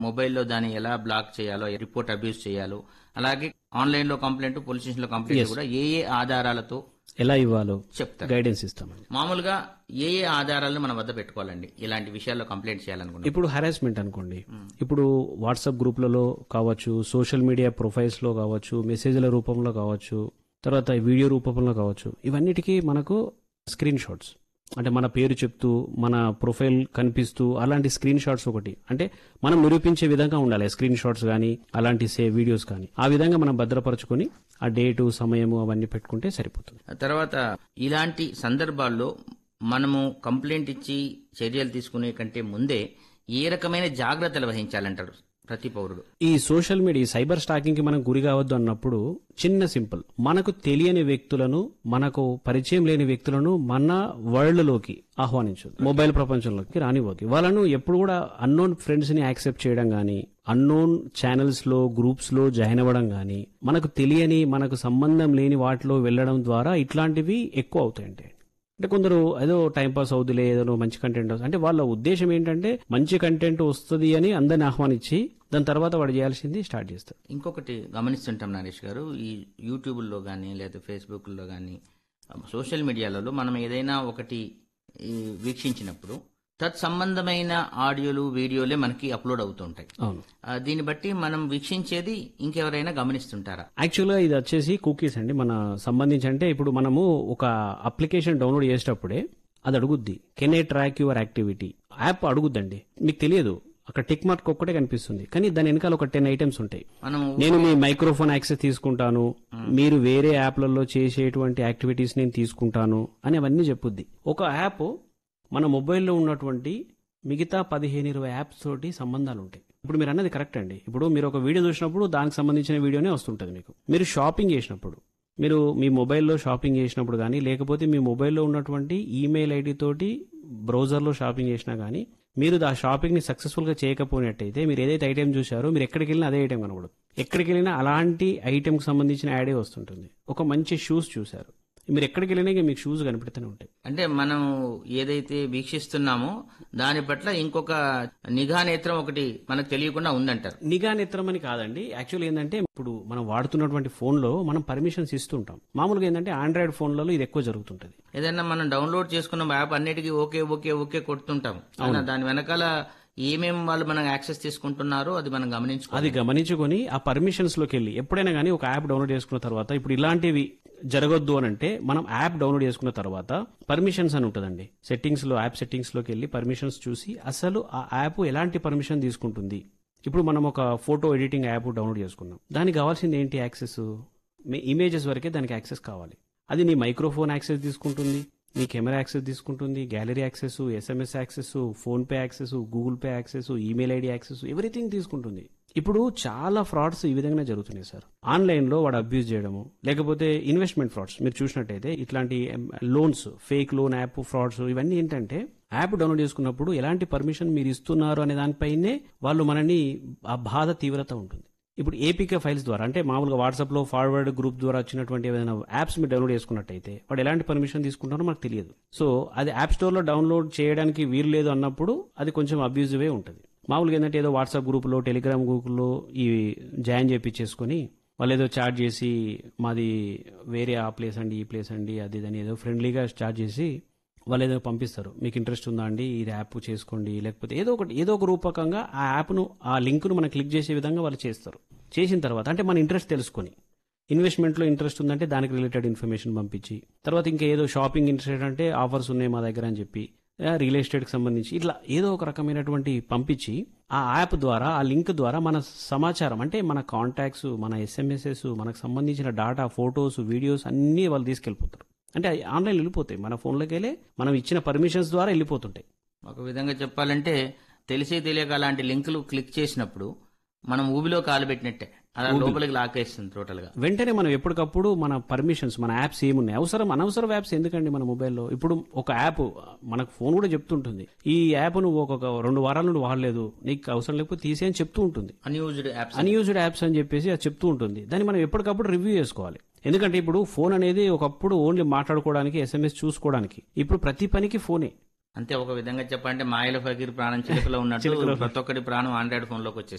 మొబైల్లో దాన్ని ఎలా బ్లాక్ చేయాలో, రిపోర్ట్ అబ్యూస్ చేయాలో, అలాగే ఆన్లైన్లో కంప్లైంట్, పోలీస్ స్టేషన్లో కంప్లైంట్ కూడా ఏ ఏ ఆధారాలతో ఎలా ఇవ్వాలో చెప్తారు. గైడెన్స్ ఇస్తామండి. మామూలుగా ఏ ఏ ఆధారాలను మన వద్ద పెట్టుకోవాలండి ఇలాంటి విషయాల్లో కంప్లైంట్ చేయాలనుకుంటే? ఇప్పుడు హరాస్మెంట్ అనుకోండి, ఇప్పుడు వాట్సాప్ గ్రూప్లలో కావచ్చు, సోషల్ మీడియా ప్రొఫైల్స్ లో కావచ్చు, మెసేజ్ల రూపంలో కావచ్చు, తర్వాత వీడియో రూపంలో కావచ్చు, ఇవన్నిటికీ మనకు స్క్రీన్ షాట్స్, అంటే మన పేరు చెప్తూ మన ప్రొఫైల్ కనిపిస్తూ అలాంటి స్క్రీన్ షాట్స్ ఒకటి, అంటే మనం నిరూపించే విధంగా ఉండాలి. స్క్రీన్ షాట్స్ కానీ అలాంటి వీడియోస్ కానీ ఆ విధంగా మనం భద్రపరచుకొని ఆ డేటు, సమయము అవన్నీ పెట్టుకుంటే సరిపోతుంది. తర్వాత ఇలాంటి సందర్భాల్లో మనము కంప్లైంట్ ఇచ్చి చర్యలు తీసుకునే కంటే ముందే ఏ రకమైన జాగ్రత్తలు వహించాలంటారు ప్రతి పౌరుడు? ఈ సోషల్ మీడియా, సైబర్ స్టాకింగ్ కి మనం గురి కావద్దు అన్నప్పుడు చిన్న సింపుల్, మనకు తెలియని వ్యక్తులను, మనకు పరిచయం లేని వ్యక్తులను మన వరల్డ్ లోకి ఆహ్వానించదు, మొబైల్ ప్రపంచంలోకి రానివ్వదు. వాళ్ళను ఎప్పుడు కూడా అన్నోన్ ఫ్రెండ్స్ ని యాక్సెప్ట్ చేయడం గానీ, అన్నోన్ ఛానల్స్ లో, గ్రూప్స్ లో జాయిన్ అవ్వడం గానీ, మనకు తెలియని, మనకు సంబంధం లేని వాటిలో వెళ్లడం ద్వారా ఇట్లాంటివి ఎక్కువ అవుతాయండి. అంటే కొందరు ఏదో టైంపాస్ అవుతులే, ఏదో మంచి కంటెంట్ అంటే వాళ్ళ ఉద్దేశం ఏంటంటే మంచి కంటెంట్ వస్తుంది అని అందరిని ఆహ్వానించి దాని తర్వాత వాడు చేయాల్సింది స్టార్ట్ చేస్తారు. ఇంకొకటి గమనిస్తుంటాం నరేష్ గారు, ఈ యూట్యూబ్లో కానీ లేదా ఫేస్బుక్లో కానీ సోషల్ మీడియాలలో మనం ఏదైనా ఒకటి వీక్షించినప్పుడు తత్సంబంధమైన ఆడియోలు, వీడియోలే మనకి అప్లోడ్ అవుతుంటాయి. అవును, దీన్ని బట్టి మనం వీక్షించేది ఇంకెవరైనా గమనిస్తుంటారా? యాక్చువల్గా ఇది వచ్చేసి కుకీస్ అండి. మన సంబంధించి అంటే ఇప్పుడు మనము ఒక అప్లికేషన్ డౌన్లోడ్ చేసేటప్పుడే అది అడుగుద్ది, can I track your activity. App అడుగుద్దండి, మీకు తెలియదు, అక్కడ టిక్ మార్క్ ఒక్కటే కనిపిస్తుంది, కానీ దాని వెనకాల ఒక 10 ఐటమ్స్ ఉంటాయి. నేను మీ మైక్రోఫోన్ యాక్సెస్ తీసుకుంటాను, మీరు వేరే యాప్లలో చేసేటువంటి యాక్టివిటీస్ నేను తీసుకుంటాను అని అవన్నీ చెప్పుద్ది. ఒక యాప్ మన మొబైల్లో ఉన్నటువంటి మిగతా 15-20 యాప్స్ తోటి సంబంధాలు ఉంటాయి. ఇప్పుడు మీరు అన్నది కరెక్ట్ అండి. ఇప్పుడు మీరు ఒక వీడియో చూసినప్పుడు దానికి సంబంధించిన వీడియోనే వస్తుంటుంది మీకు. మీరు షాపింగ్ చేసినప్పుడు, మీరు మీ మొబైల్లో షాపింగ్ చేసినప్పుడు కానీ, లేకపోతే మీ మొబైల్లో ఉన్నటువంటి ఈమెయిల్ ఐడి తోటి బ్రౌజర్లో షాపింగ్ చేసినా కానీ, మీరు ఆ షాపింగ్ ని సక్సెస్ఫుల్ గా చేయకపోయినట్టయితే మీరు ఏదైతే ఐటెం చూసారో మీరు ఎక్కడికి వెళ్ళినా అదే ఐటెం కనబడదు. ఎక్కడికి వెళ్ళినా అలాంటి ఐటెం కి సంబంధించిన యాడే వస్తుంటుంది. ఒక మంచి షూస్ చూసారు, మీరు ఎక్కడికి వెళ్ళినా మీకు షూస్ కనిపెడుతూనే ఉంటాయి. అంటే మనం ఏదైతే వీక్షిస్తున్నామో దాని పట్ల ఇంకొక నిఘా నేత్రం ఒకటి మనకు తెలియకుండా ఉందంటారు. నిఘా నేత్రం అని కాదండి, యాక్చువల్ ఏంటంటే ఇప్పుడు మనం వాడుతున్నటువంటి ఫోన్ లో మనం పర్మిషన్స్ ఇస్తుంటాం. మామూలుగా ఏంటంటే ఆండ్రాయిడ్ ఫోన్లలో ఇది ఎక్కువ జరుగుతుంటది. ఏదైనా మనం డౌన్లోడ్ చేసుకున్న యాప్ అన్నిటికీ ఓకే ఓకే ఓకే కొడుతుంటాం, దాని వెనకాల ఏమేం వాళ్ళు మనం యాక్సెస్ తీసుకుంటున్నారో అది మనం గమనించుకొని ఆ పర్మిషన్స్ లోకి వెళ్ళి ఎప్పుడైనా కానీ ఒక యాప్ డౌన్లోడ్ చేసుకున్న తర్వాత, ఇప్పుడు ఇలాంటివి జరగొద్దు అని అంటే మనం యాప్ డౌన్లోడ్ చేసుకున్న తర్వాత పర్మిషన్స్ అని ఉంటుందండి. సెట్టింగ్స్ లో, యాప్ సెట్టింగ్స్ లోకి వెళ్ళి పర్మిషన్స్ చూసి అసలు ఆ యాప్ ఎలాంటి పర్మిషన్ తీసుకుంటుంది. ఇప్పుడు మనం ఒక ఫోటో ఎడిటింగ్ యాప్ డౌన్లోడ్ చేసుకున్నాం, దానికి కావాల్సింది ఏంటి? యాక్సెస్, ఇమేజెస్ వరకే దానికి యాక్సెస్ కావాలి. అది నీ మైక్రోఫోన్ యాక్సెస్ తీసుకుంటుంది, నీ కెమెరా యాక్సెస్ తీసుకుంటుంది, gallery access, SMS access, phone pay access, Google pay access, email ID access, everything తీసుకుంటుంది. ఇప్పుడు చాలా ఫ్రాడ్స్ ఈ విధంగా జరుగుతున్నాయి సార్. ఆన్లైన్ లో వాడు అబ్యూజ్ చేయడము, లేకపోతే ఇన్వెస్ట్మెంట్ ఫ్రాడ్స్ మీరు చూసినట్టయితే ఇట్లాంటి loans, fake loan app frauds, ఇవన్నీ ఏంటంటే యాప్ డౌన్లోడ్ చేసుకున్నప్పుడు ఎలాంటి పర్మిషన్ మీరు ఇస్తున్నారు అనే దానిపైనే వాళ్ళు మనని ఆ బాధ తీవ్రత ఉంటుంది. ఇప్పుడు ఏపీకే ఫైల్స్ ద్వారా, అంటే మామూలుగా వాట్సాప్ లో ఫార్వర్డ్ గ్రూప్ ద్వారా వచ్చినటువంటి ఏదైనా యాప్స్ మీరు డౌన్లోడ్ చేసుకున్నట్టయితే వాడు ఎలాంటి పర్మిషన్ తీసుకుంటారో మనకు తెలియదు. సో అది యాప్ స్టోర్ లో డౌన్లోడ్ చేయడానికి వీలు లేదు అన్నప్పుడు అది కొంచెం అబ్యూజివే ఉంటుంది. మామూలుగా ఏంటంటే ఏదో వాట్సాప్ గ్రూపులో, టెలిగ్రామ్ గ్రూపులో ఈ జాయిన్ చేయించేసుకుని వాళ్ళు ఏదో చార్జ్ చేసి మాది వేరే ఆ ప్లేస్ అండి, ఈ ప్లేస్ అండి, అది అని ఏదో ఫ్రెండ్లీగా చార్జ్ చేసి వాళ్ళు ఏదో పంపిస్తారు, మీకు ఇంట్రెస్ట్ ఉందా అండి ఈ యాప్ చేసుకోండి, లేకపోతే ఏదో ఒక రూపకంగా ఆ యాప్ను, ఆ లింక్ను మనం క్లిక్ చేసే విధంగా వాళ్ళు చేస్తారు. చేసిన తర్వాత అంటే మన ఇంట్రెస్ట్ తెలుసుకొని, ఇన్వెస్ట్మెంట్లో ఇంట్రెస్ట్ ఉందంటే దానికి రిలేటెడ్ ఇన్ఫర్మేషన్ పంపించి, తర్వాత ఇంకా ఏదో షాపింగ్ ఇంట్రెస్ట్ అంటే ఆఫర్స్ ఉన్నాయి మా దగ్గర అని చెప్పి, రియల్ ఎస్టేట్కి సంబంధించి ఇట్లా ఏదో ఒక రకమైనటువంటి పంపించి ఆ యాప్ ద్వారా, ఆ లింక్ ద్వారా మన సమాచారం అంటే మన కాంటాక్ట్స్, మన ఎస్ఎంఎస్ఎస్, మనకు సంబంధించిన డాటా, ఫొటోస్, వీడియోస్ అన్నీ వాళ్ళు తీసుకెళ్ళిపోతారు. అంటే ఆన్లైన్ వెళ్ళిపోతాయి, మన ఫోన్లోకి వెళ్ళి మనం ఇచ్చిన పర్మిషన్స్ ద్వారా వెళ్ళిపోతుంటాయి. ఒక విధంగా చెప్పాలంటే తెలిసి తెలియక అలాంటి లింకులు క్లిక్ చేసినప్పుడు మనం ఊబిలో కాలు పెట్టినట్టే, అలా లోపలికి లాకేస్తుంది టోటల్ గా. వెంటనే మనం ఎప్పటికప్పుడు మన పర్మిషన్స్, మన యాప్స్ ఏమున్నాయి, అనవసరం యాప్స్ ఎందుకండి మన మొబైల్లో. ఇప్పుడు ఒక యాప్ మనకు ఫోన్ కూడా చెప్తుంటుంది, ఈ యాప్ నువ్వు ఒక 2 వారాల నుండి వాడలేదు, నీకు అవసరం లేకపోతే తీసేయని చెప్తూ ఉంటుంది. అన్యూజ్డ్ యాప్స్ అని చెప్పేసి అది చెప్తూ ఉంటుంది. దాన్ని మనం ఎప్పటికప్పుడు రివ్యూ చేసుకోవాలి. ఎందుకంటే ఇప్పుడు ఫోన్ అనేది ఒకప్పుడు ఓన్లీ మాట్లాడుకోవడానికి, ఎస్ఎంఎస్ చూసుకోవడానికి, ఇప్పుడు ప్రతి పనికి ఫోనే. అంతే, ఒక విధంగా చెప్పాలంటే మాయల ఫకీర్ ప్రాణం చిలుకలో ఉన్నట్టు ప్రతి ఒక్కటి ప్రాణం ఆండ్రాయిడ్ ఫోన్ లోకి వచ్చేసింది.